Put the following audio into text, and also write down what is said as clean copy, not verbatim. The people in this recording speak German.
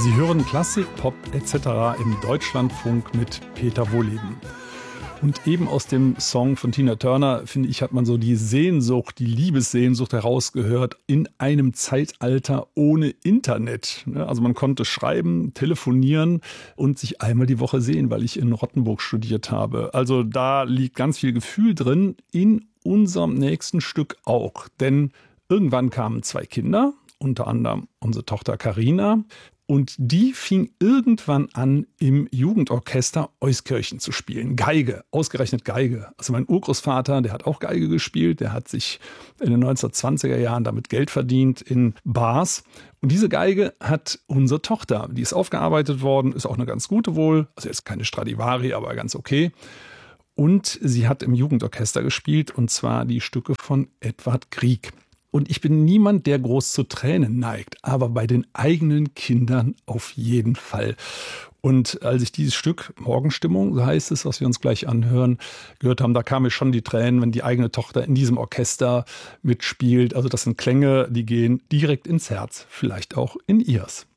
Sie hören Klassik, Pop etc. im Deutschlandfunk mit Peter Wohleben. Und eben aus dem Song von Tina Turner, finde ich, hat man so die Sehnsucht, die Liebessehnsucht herausgehört in einem Zeitalter ohne Internet. Also man konnte schreiben, telefonieren und sich einmal die Woche sehen, weil ich in Rottenburg studiert habe. Also da liegt ganz viel Gefühl drin, in unserem nächsten Stück auch. Denn irgendwann kamen 2 Kinder, unter anderem unsere Tochter Carina. Und die fing irgendwann an, im Jugendorchester Euskirchen zu spielen. Geige, ausgerechnet Geige. Also mein Urgroßvater, der hat auch Geige gespielt. Der hat sich in den 1920er Jahren damit Geld verdient in Bars. Und diese Geige hat unsere Tochter. Die ist aufgearbeitet worden, ist auch eine ganz gute wohl. Also jetzt keine Stradivari, aber ganz okay. Und sie hat im Jugendorchester gespielt, und zwar die Stücke von Edvard Grieg. Und ich bin niemand, der groß zu Tränen neigt, aber bei den eigenen Kindern auf jeden Fall. Und als ich dieses Stück, Morgenstimmung, so heißt es, was wir uns gleich anhören, gehört haben, da kamen mir schon die Tränen, wenn die eigene Tochter in diesem Orchester mitspielt. Also das sind Klänge, die gehen direkt ins Herz, vielleicht auch in ihrs.